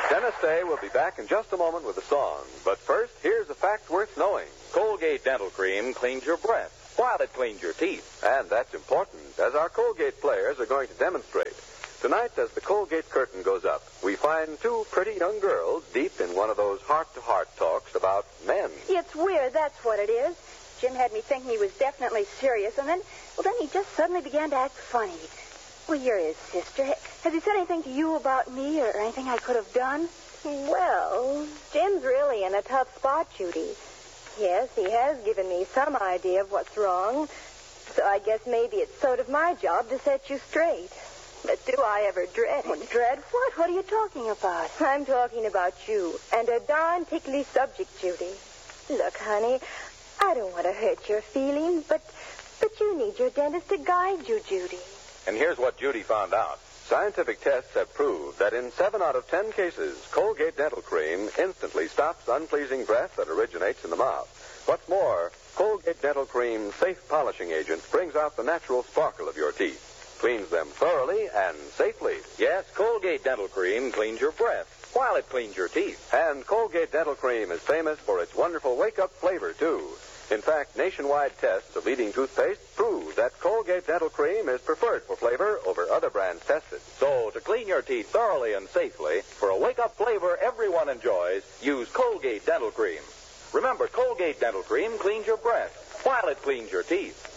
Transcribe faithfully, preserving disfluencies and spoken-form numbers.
Dennis Day will be back in just a moment with a song. But first, here's a fact worth knowing. Colgate Dental Cream cleans your breath while it cleans your teeth. And that's important, as our Colgate players are going to demonstrate. Tonight, as the Colgate curtain goes up, we find two pretty young girls deep in one of those heart-to-heart talks about men. It's weird, that's what it is. Jim had me thinking he was definitely serious, and then, well, then he just suddenly began to act funny. Well, you're his sister. Has he said anything to you about me or anything I could have done? Well, Jim's really in a tough spot, Judy. Yes, he has given me some idea of what's wrong, so I guess maybe it's sort of my job to set you straight. But do I ever dread it? Dread what? What are you talking about? I'm talking about you, and a darn tickly subject, Judy. Look, honey, I don't want to hurt your feelings, but but you need your dentist to guide you, Judy. And here's what Judy found out. Scientific tests have proved that in seven out of ten cases, Colgate Dental Cream instantly stops unpleasing breath that originates in the mouth. What's more, Colgate Dental Cream's safe polishing agent brings out the natural sparkle of your teeth. Cleans them thoroughly and safely. Yes, Colgate Dental Cream cleans your breath while it cleans your teeth. And Colgate Dental Cream is famous for its wonderful wake-up flavor, too. In fact, nationwide tests of leading toothpaste prove that Colgate Dental Cream is preferred for flavor over other brands tested. So, to clean your teeth thoroughly and safely, for a wake-up flavor everyone enjoys, use Colgate Dental Cream. Remember, Colgate Dental Cream cleans your breath while it cleans your teeth.